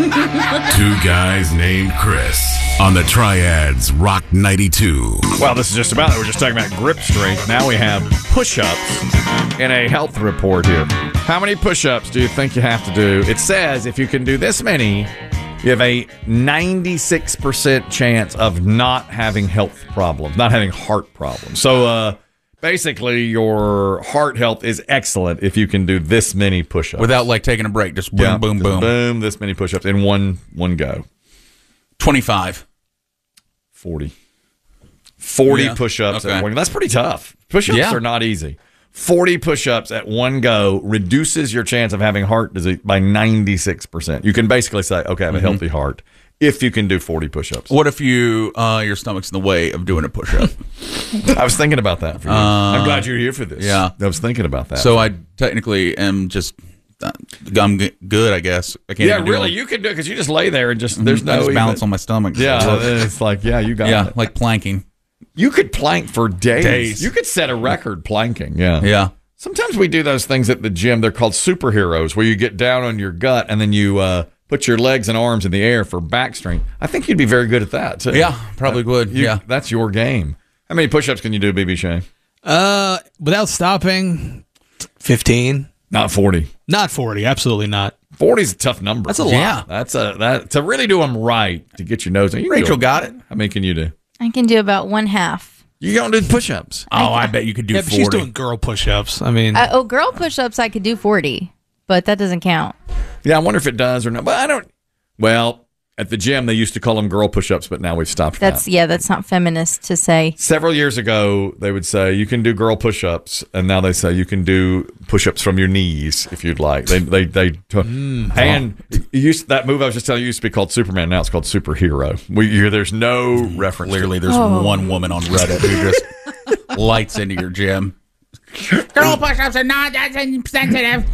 Two guys named Chris on the Triads Rock 92. Well, this is just about it. We're just talking about grip strength. Now we have push-ups in a health report here. How many push-ups do you think you have to do? It says if you can do this many, you have a 96% chance of not having health problems, not having heart problems. So, basically, your heart health is excellent if you can do this many push-ups. Without, like, taking a break. Just boom, boom, boom. Boom, this many push-ups in one go. 25. 40 push-ups at one. That's pretty tough. Push-ups are not easy. 40 push-ups at one go reduces your chance of having heart disease by 96%. You can basically say, okay, I have a healthy heart if you can do 40 push-ups. What if your stomach's in the way of doing a push-up? I was thinking about that for you. I'm glad you're here for this. Yeah. I was thinking about that. So I technically am just... I'm good, I guess. I can't even really, you can do it because you just lay there and just there's no balance on my stomach. Yeah, it's like you got it. Like planking. You could plank for days. You could set a record planking. Yeah. Sometimes we do those things at the gym. They're called superheroes, where you get down on your gut and then you put your legs and arms in the air for back strength. I think you'd be very good at that too. Yeah, probably would. That's your game. How many push-ups can you do, BB Shane? Without stopping, 15. Not 40. Not 40. Absolutely not. 40 is a tough number. That's a lot. That's to really do them right, to get your nose in. Rachel got it. How many can you do? I can do about one half. You don't do push-ups. I bet you could do 40. But she's doing girl push-ups. I mean, girl push-ups, I could do 40, but that doesn't count. Yeah, I wonder if it does or not. But I don't. Well, at the gym, they used to call them girl push-ups, but now we've stopped that. That's not feminist to say. Several years ago, they would say you can do girl push-ups, and now they say you can do push-ups from your knees if you'd like. And that move I was just telling you used to be called Superman. Now it's called superhero. There's no reference. Clearly, there's one woman on Reddit who just lights into your gym. Girl push-ups are not that sensitive.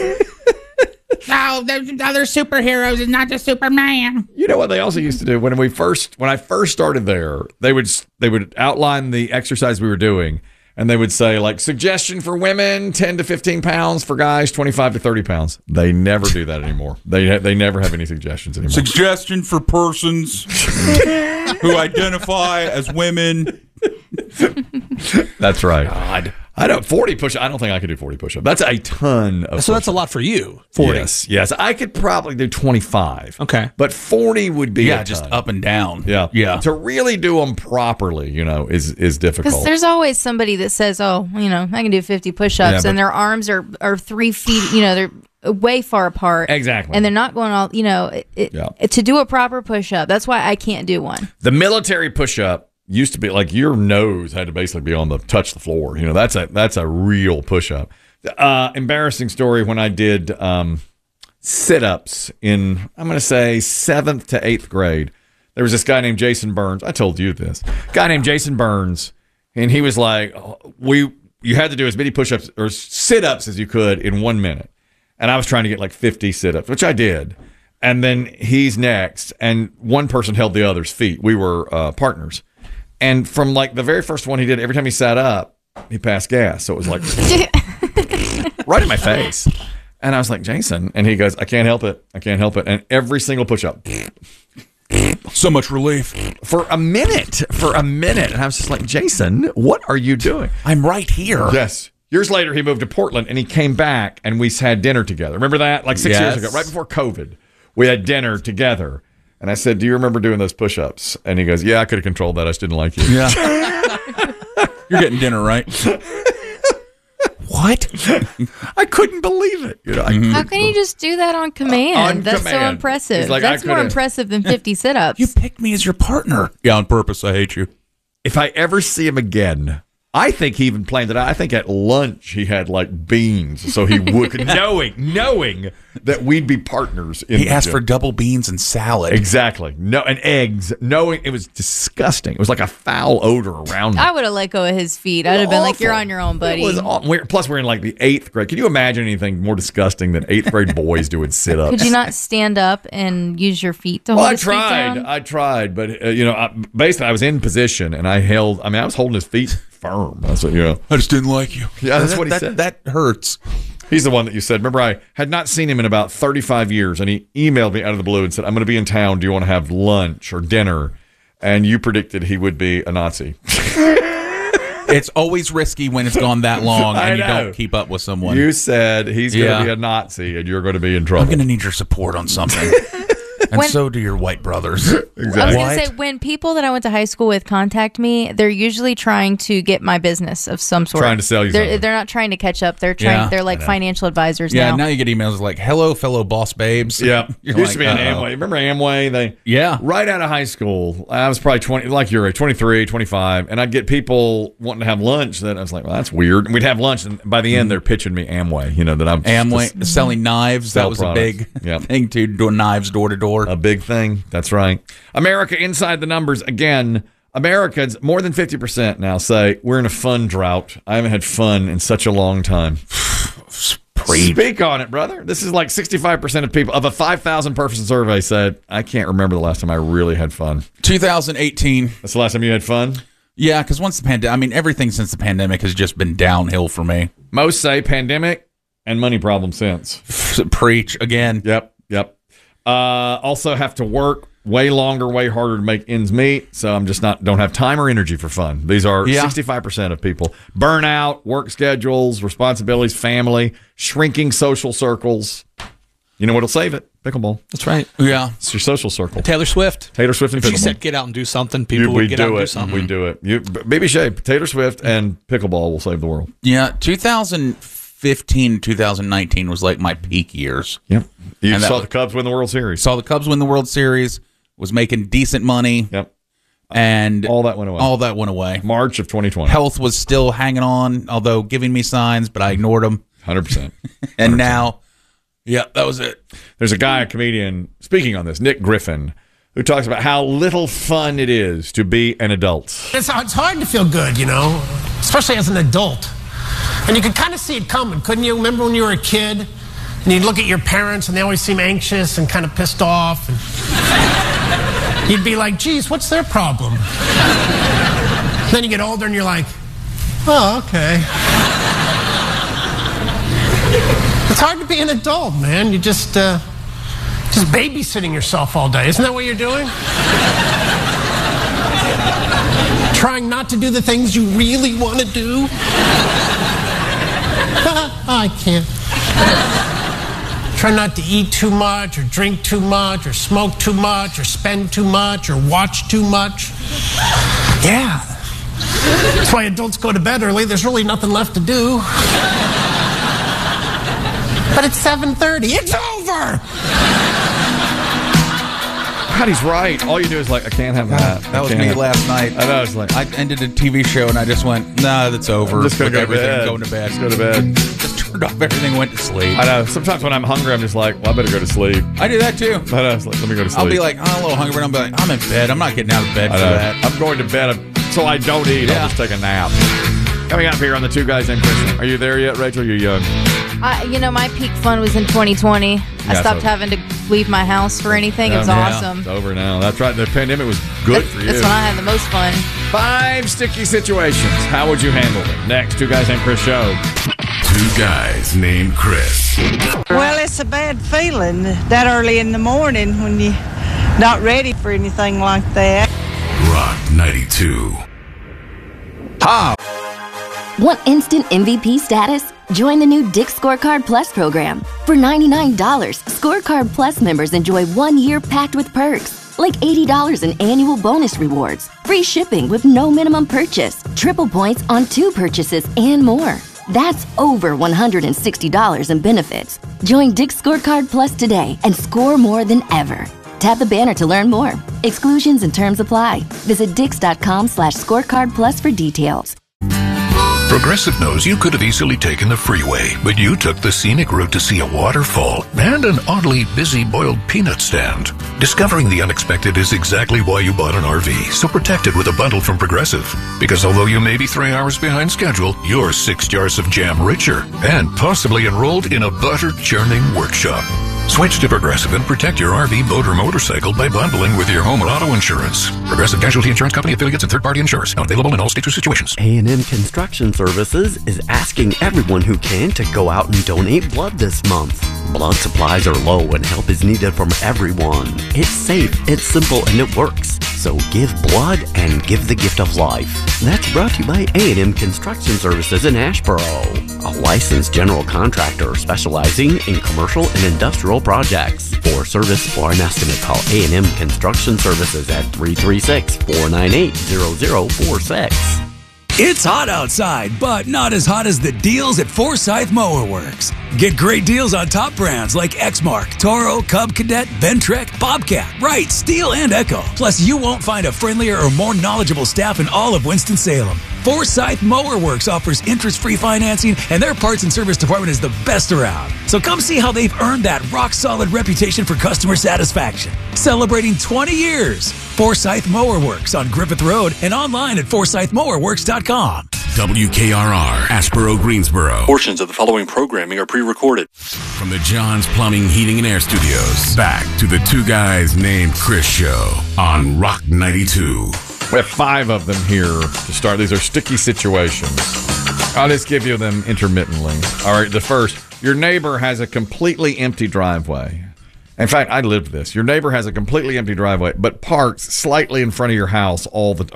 No, there's other superheroes. It's not just Superman. You know what they also used to do when I first started there? They would outline the exercise we were doing, and they would say like suggestion for women 10 to 15 pounds, for guys 25 to 30 pounds. They never do that anymore. They never have any suggestions anymore. Suggestion for persons who identify as women. That's right. God. I don't 40 push. I don't think I could do 40 push-ups. That's a ton of. So that's a lot for you. 40. Yes. I could probably do 25. Okay, but 40 would be just up and down. Yeah. To really do them properly, is difficult. Because there's always somebody that says, "Oh, I can do 50 push-ups," and their arms are 3 feet. They're way far apart. Exactly. And they're not going all. To do a proper push-up. That's why I can't do one. The military push-up used to be like your nose had to basically be touch the floor. That's a real push-up. Embarrassing story when I did sit-ups in, I'm going to say 7th to 8th grade. There was this guy named Jason Burns. I told you this. Guy named Jason Burns, and he was like, you had to do as many push-ups or sit-ups as you could in 1 minute. And I was trying to get like 50 sit-ups, which I did. And then he's next, and one person held the other's feet. We were partners. And from like the very first one he did, every time he sat up, he passed gas. So it was like right in my face. And I was like, Jason. And he goes, I can't help it. And every single push-up. So much relief. For a minute. And I was just like, Jason, what are you doing? I'm right here. Yes. Years later, he moved to Portland, and he came back, and we had dinner together. Remember that? Like 6 years ago, right before COVID. We had dinner together. And I said, do you remember doing those push-ups? And he goes, yeah, I could have controlled that. I just didn't like you. Yeah. You're getting dinner, right? What? I couldn't believe it. How can you just do that on command? That's so impressive. Like, that's more impressive than 50 sit-ups. You picked me as your partner. Yeah, on purpose. I hate you. If I ever see him again, I think he even planned it out. I think at lunch he had like beans, so he would knowing that we'd be partners. He asked for double beans and salad. Exactly. No, and eggs. Knowing it was disgusting. It was like a foul odor around me. I would have let go of his feet. I'd have been like, "You're on your own, buddy." Plus, we're in like the 8th grade. Can you imagine anything more disgusting than 8th grade boys doing sit-ups? Could you not stand up and use your feet to hold his feet down? I tried, but basically, I was in position and I was holding his feet firm. That's what, I just didn't like you. Yeah, that's what he said. That hurts. He's the one that you said. Remember, I had not seen him in about 35 years, and he emailed me out of the blue and said, I'm going to be in town. Do you want to have lunch or dinner? And you predicted he would be a Nazi. It's always risky when it's gone that long and you don't keep up with someone. You said he's going to be a Nazi, and you're going to be in trouble. I'm going to need your support on something. And so do your white brothers. Exactly. I was going to say, when people that I went to high school with contact me, they're usually trying to get my business of some sort. Trying to sell you something. They're not trying to catch up. They're trying. Yeah. They're like financial advisors Yeah, now. now you get emails like, hello, fellow boss babes. Yeah. You're Used to be an uh-oh. Amway. Remember Amway? Yeah. Right out of high school, I was probably 20, like your age, 23, 25, and I'd get people wanting to have lunch that I was like, well, that's weird. And we'd have lunch, and by the end, they're pitching me Amway, that I'm Amway, selling knives. Sell That was products. a big Yep. thing, too, doing knives door to door. a big thing. That's right. America inside the numbers again. Americans, more than 50% now say we're in a fun drought. I haven't had fun in such a long time. Speak on it, brother. This is like 65% of people of a 5,000 person survey said, I can't remember the last time I really had fun. 2018. That's the last time you had fun? Yeah, because once the pandemic, everything since the pandemic has just been downhill for me. Most say pandemic and money problem since. Preach again. Yep. Also have to work way longer, way harder to make ends meet. So I'm just don't have time or energy for fun. These are 65% of people. Burnout, work schedules, responsibilities, family, shrinking social circles. You know what'll save it? Pickleball. That's right. Yeah. It's your social circle. Taylor Swift. Taylor Swift and If pickleball. she said get out and do something, people would get out and do something. We do it. Baby Shay, Taylor Swift and pickleball will save the world. Yeah, 2015, 2019 was like my peak years. Yep. You And that saw was- the Cubs win the World Series. Saw the Cubs win the World Series, was making decent money, Yep. and All that went away. March of 2020. Health was still hanging on, although giving me signs, but I ignored them. 100%. And now, yeah, that was it. There's a guy, a comedian, speaking on this, Nick Griffin, who talks about how little fun it is to be an adult. It's hard to feel good, especially as an adult. And you could kind of see it coming, couldn't you? Remember when you were a kid and you'd look at your parents and they always seem anxious and kind of pissed off. And you'd be like, geez, what's their problem? Then you get older and you're like, oh, okay. It's hard to be an adult, man. You just babysitting yourself all day. Isn't that what you're doing? Trying not to do the things you really want to do. I can't. Try not to eat too much, or drink too much, or smoke too much, or spend too much, or watch too much. Yeah. That's why adults go to bed early. There's really nothing left to do. But it's 7:30. It's over! God, he's right. All you do is like, I can't have that. That was me last night. I know. It's like, I ended a TV show and I just went, nah, that's over. I'm just going to go to everything, bed. going to bed. Just go to bed. Just turned off everything, went to sleep. I know. Sometimes when I'm hungry, I'm just like, well, I better go to sleep. I do that too. I know. It's like, let me go to sleep. I'll be like, oh, I'm a little hungry, but I'm like, I'm in bed. I'm not getting out of bed I for know. that. I'm going to bed so I don't eat. Yeah. I'll just take a nap. Coming up here on the Two Guys Named Chris. Are you there yet, Rachel? You're young. My peak fun was in 2020. I Yeah, stopped so- having to leave my house for anything. It was Yeah. awesome. It's over now. That's right. The pandemic was good for you. That's when I had the most fun. 5 sticky situations. How would you handle them? Next, Two Guys Named Chris show. Two Guys Named Chris. Well, it's a bad feeling that early in the morning when you're not ready for anything like that. Rock 92. Want instant MVP status? Join the new Dick's Scorecard Plus program. For $99, Scorecard Plus members enjoy 1 year packed with perks, like $80 in annual bonus rewards, free shipping with no minimum purchase, triple points on 2 purchases, and more. That's over $160 in benefits. Join Dick's Scorecard Plus today and score more than ever. Tap the banner to learn more. Exclusions and terms apply. Visit dix.com/scorecard plus for details. Progressive knows you could have easily taken the freeway, but you took the scenic route to see a waterfall and an oddly busy boiled peanut stand. Discovering the unexpected is exactly why you bought an RV, so protect it with a bundle from Progressive. Because although you may be 3 hours behind schedule, you're 6 jars of jam richer and possibly enrolled in a butter churning workshop. Switch to Progressive and protect your RV, boat, or motorcycle by bundling with your home or auto insurance. Progressive Casualty Insurance Company, affiliates, and third-party insurers. Not available in all states or situations. A&M Construction Services is asking everyone who can to go out and donate blood this month. Blood supplies are low and help is needed from everyone. It's safe, it's simple, and it works. So give blood and give the gift of life. That's brought to you by A&M Construction Services in Asheboro, a licensed general contractor specializing in commercial and industrial projects. For service or an estimate, call A&M Construction Services at 336-498-0046. It's hot outside, but not as hot as the deals at Forsyth Mower Works. Get great deals on top brands like Exmark, Toro, Cub Cadet, Ventrek, Bobcat, Wright, Steel, and Echo. Plus, you won't find a friendlier or more knowledgeable staff in all of Winston-Salem. Forsyth Mower Works offers interest-free financing, and their parts and service department is the best around. So come see how they've earned that rock-solid reputation for customer satisfaction. Celebrating 20 years. Forsyth Mower Works on Griffith Road and online at forsythmowerworks.com. WKRR, Asheboro, Greensboro. Portions of the following programming are pre-recorded. From the John's Plumbing, Heating, and Air Studios, back to the Two Guys Named Chris show on Rock 92. We have 5 of them here to start. These are sticky situations. I'll just give you them intermittently. All right, the first, your neighbor has a completely empty driveway. In fact, I lived this. Your neighbor has a completely empty driveway, but parks slightly in front of your house all the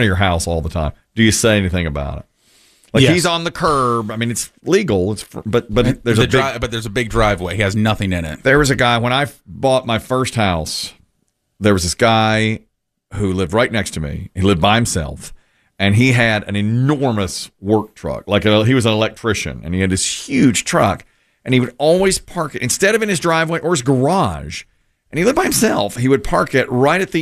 time. Do you say anything about it? Like yes. He's on the curb. I mean, it's legal. But there's a big driveway. He has nothing in it. There was a guy when I bought my first house. There was this guy who lived right next to me. He lived by himself, and he had an enormous work truck. He was an electrician, and he had this huge truck, and he would always park it instead of in his driveway or his garage. And he lived by himself. He would park it right in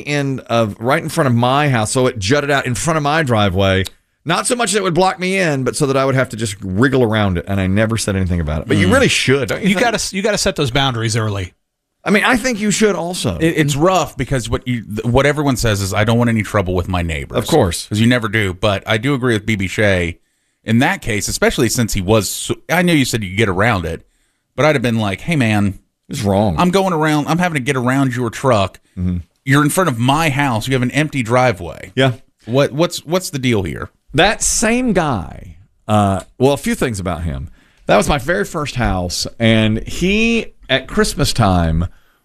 front of my house, so it jutted out in front of my driveway. Not so much that it would block me in, but so that I would have to just wriggle around it. And I never said anything about it. But you really should, don't you? You got to set those boundaries early. I mean, I think you should also. It's rough because what everyone says is I don't want any trouble with my neighbors. Of course, because you never do. But I do agree with BB Shea in that case, especially since he was. I know you said you could get around it, but I'd have been like, "Hey, man, it's wrong. I'm going around. I'm having to get around your truck. Mm-hmm. You're in front of my house. You have an empty driveway. Yeah. What's the deal here?" That same guy, a few things about him. That was my very first house, and he, at Christmas time,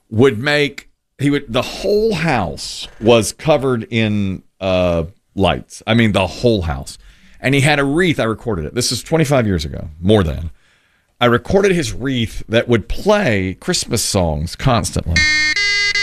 the whole house was covered in lights. I mean, the whole house. And he had a wreath. I recorded it. This is 25 years ago, more than. I recorded his wreath that would play Christmas songs constantly.